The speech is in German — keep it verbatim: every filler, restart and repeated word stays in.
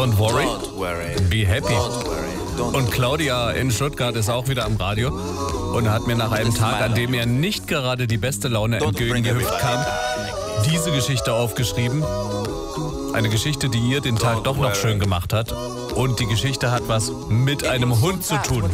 Don't worry, be happy. Und Claudia in Stuttgart ist auch wieder am Radio und hat mir nach einem Tag, an dem mir nicht gerade die beste Laune entgegengehüpft kam, diese Geschichte aufgeschrieben. Eine Geschichte, die ihr den Tag doch noch schön gemacht hat. Und die Geschichte hat was mit einem Hund zu tun.